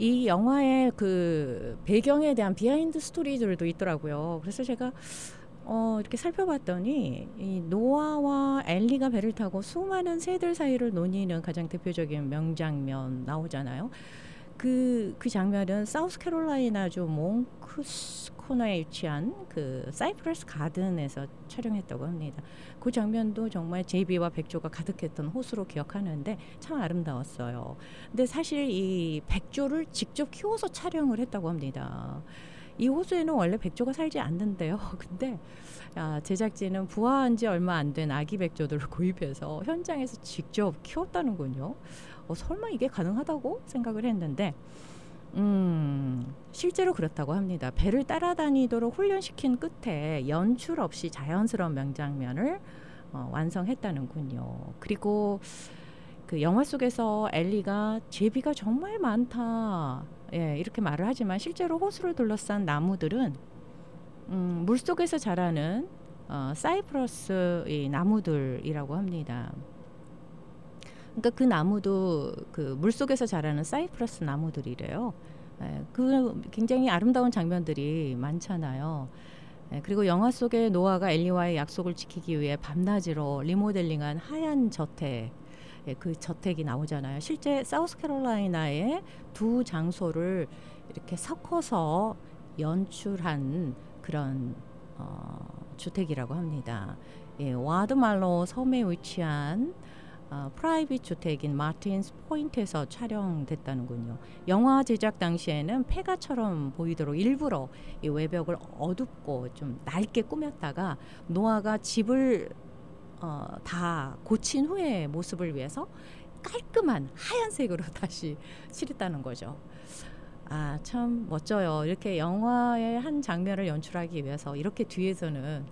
이 영화의 그 배경에 대한 비하인드 스토리들도 있더라고요. 그래서 제가 이렇게 살펴봤더니 이 노아와 엘리가 배를 타고 수많은 새들 사이를 노니는 가장 대표적인 명장면 나오잖아요. 그 장면은 사우스캐롤라이나주 몽크스 코너에 위치한 그 사이프러스 가든에서 촬영했다고 합니다. 그 장면도 정말 제비와 백조가 가득했던 호수로 기억하는데 참 아름다웠어요. 근데 사실 이 백조를 직접 키워서 촬영을 했다고 합니다. 이 호수에는 원래 백조가 살지 않는데요. 근데 제작진은 부화한 지 얼마 안 된 아기 백조들을 구입해서 현장에서 직접 키웠다는군요. 설마 이게 가능하다고 생각을 했는데 실제로 그렇다고 합니다. 배를 따라다니도록 훈련시킨 끝에 연출 없이 자연스러운 명장면을 완성했다는군요. 그리고 그 영화 속에서 엘리가 제비가 정말 많다, 이렇게 말을 하지만 실제로 호수를 둘러싼 나무들은 물속에서 자라는 사이프러스 이 나무들이라고 합니다. 그러니까 그 나무도 그 물속에서 자라는 사이프러스 나무들이래요. 그 굉장히 아름다운 장면들이 많잖아요. 그리고 영화 속에 노아가 엘리와의 약속을 지키기 위해 밤낮으로 리모델링한 하얀 저택, 그 저택이 나오잖아요. 실제 사우스캐롤라이나의 두 장소를 이렇게 섞어서 연출한 그런 주택이라고 합니다. 와드말로 섬에 위치한 프라이빗 주택인 마틴스 포인트에서 촬영됐다는군요. 영화 제작 당시에는 폐가처럼 보이도록 일부러 이 외벽을 어둡고 좀 낡게 꾸몄다가 노아가 집을 다 고친 후의 모습을 위해서 깔끔한 하얀색으로 다시 칠했다는 거죠. 참 멋져요. 이렇게 영화의 한 장면을 연출하기 위해서 이렇게 뒤에서는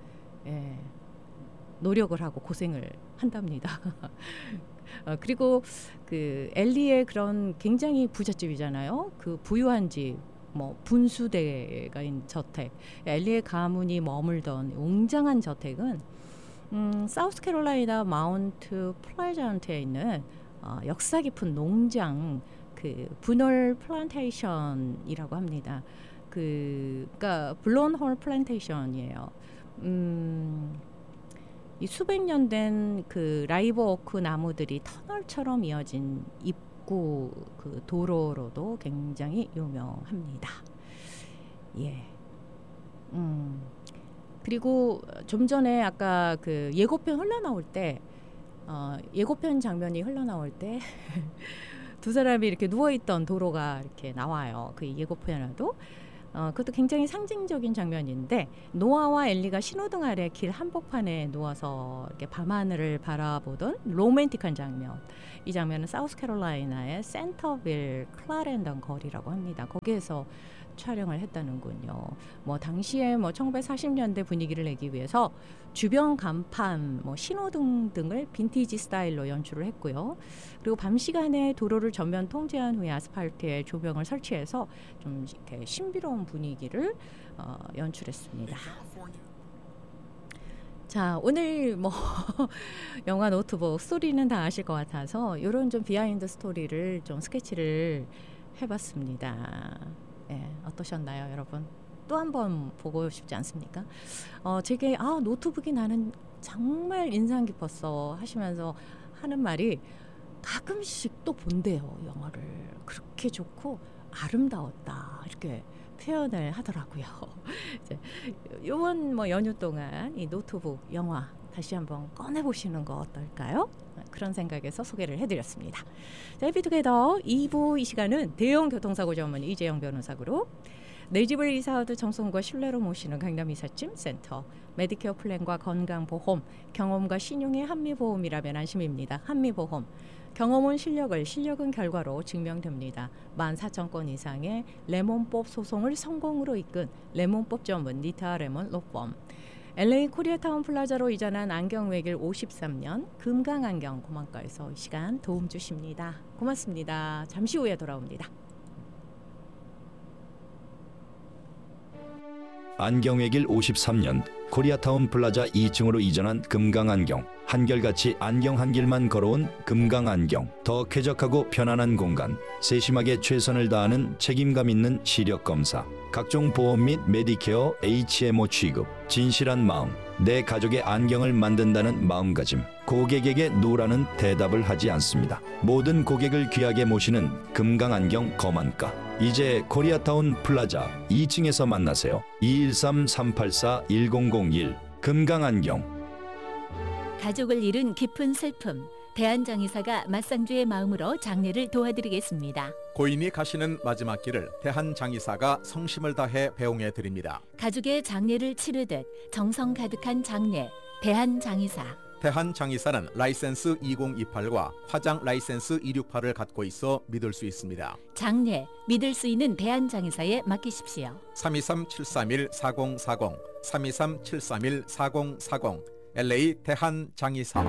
노력을 하고 고생을 한답니다. 그리고 그 엘리의 그런 굉장히 부잣집이잖아요. 그 부유한 집, 뭐 분수대가 있는 저택, 엘리의 가문이 머물던 웅장한 저택은 사우스캐롤라이나 마운트 플레전트에 있는 역사 깊은 농장, 그 분월 플란테이션이라고 합니다. 그러니까 블론홀 플란테이션이에요. 이 수백 년 된 그 라이브 오크 나무들이 터널처럼 이어진 입구 그 도로로도 굉장히 유명합니다. 그리고 좀 전에 아까 그 예고편 흘러나올 때, 예고편 장면이 흘러나올 때 두 사람이 이렇게 누워있던 도로가 이렇게 나와요. 그 예고편에도. 그것도 굉장히 상징적인 장면인데, 노아와 엘리가 신호등 아래 길 한복판에 누워서 이렇게 밤하늘을 바라보던 로맨틱한 장면. 이 장면은 사우스캐롤라이나의 센터빌 클라렌던 거리라고 합니다. 거기에서 촬영을 했다는군요. 뭐 당시에 뭐 1940년대 분위기를 내기 위해서 주변 간판, 뭐 신호등 등을 빈티지 스타일로 연출을 했고요. 그리고 밤 시간에 도로를 전면 통제한 후에 아스팔트에 조명을 설치해서 좀 이렇게 신비로운 분위기를 연출했습니다. 자, 오늘 뭐 영화 노트북 스토리는 다 아실 것 같아서 이런 좀 비하인드 스토리를 좀 스케치를 해봤습니다. 어떠셨나요, 여러분? 또 한 번 보고 싶지 않습니까? 제게 노트북이 나는 정말 인상 깊었어 하시면서 하는 말이 가끔씩 또 본대요. 영화를 그렇게 좋고 아름다웠다 이렇게 표현을 하더라고요. 이번 뭐 연휴 동안 이 노트북 영화 다시 한번 꺼내보시는 거 어떨까요? 그런 생각에서 소개를 해드렸습니다. 자, 해피투게더 2부 이 시간은 대형 교통사고 전문 이재영 변호사 그룹, 내 집을 이사하듯 정성과 신뢰로 모시는 강남 이삿짐 센터, 메디케어 플랜과 건강보험, 경험과 신용의 한미보험이라면 안심입니다. 한미보험. 경험은 실력을, 실력은 결과로 증명됩니다. 14,000건 이상의 레몬법 소송을 성공으로 이끈 레몬법 전문 니타 레몬 로펌. LA 코리아타운 플라자로 이전한 안경 외길 53년 금강안경 고만가에서 이 시간 도움 주십니다. 고맙습니다. 잠시 후에 돌아옵니다. 안경외길 53년 코리아타운 플라자 2층으로 이전한 금강안경. 한결같이 안경 한 길만 걸어온 금강안경. 더 쾌적하고 편안한 공간. 세심하게 최선을 다하는 책임감 있는 시력 검사. 각종 보험 및 메디케어 HMO 취급. 진실한 마음. 내 가족의 안경을 만든다는 마음가짐. 고객에게 노라는 대답을 하지 않습니다. 모든 고객을 귀하게 모시는 금강안경 거만가. 이제 코리아타운 플라자 2층에서 만나세요. 213-384-1001 금강안경. 가족을 잃은 깊은 슬픔. 대한장의사가 맞상주의 마음으로 장례를 도와드리겠습니다. 고인이 가시는 마지막 길을 대한장의사가 성심을 다해 배웅해 드립니다. 가족의 장례를 치르듯 정성 가득한 장례. 대한장의사. 대한장의사는 라이센스 2028과 화장 라이센스 268을 갖고 있어 믿을 수 있습니다. 장례, 믿을 수 있는 대한장의사에 맡기십시오. 323-731-4040 323-731-4040 LA 대한장의사.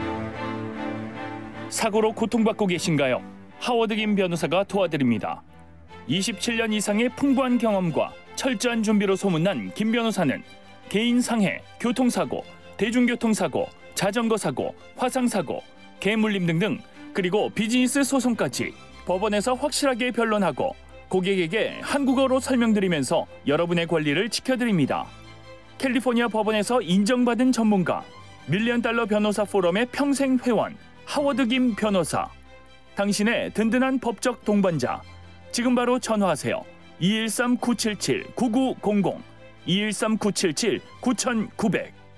사고로 고통받고 계신가요? 하워드 김 변호사가 도와드립니다. 27년 이상의 풍부한 경험과 철저한 준비로 소문난 김 변호사는 개인 상해, 교통사고, 대중교통사고, 자전거 사고, 화상사고, 개물림 등등, 그리고 비즈니스 소송까지 법원에서 확실하게 변론하고 고객에게 한국어로 설명드리면서 여러분의 권리를 지켜드립니다. 캘리포니아 법원에서 인정받은 전문가, $1,000,000 변호사 포럼의 평생 회원, 하워드 김 변호사. 당신의 든든한 법적 동반자. 지금 바로 전화하세요. 213-977-9900, 213-977-9900.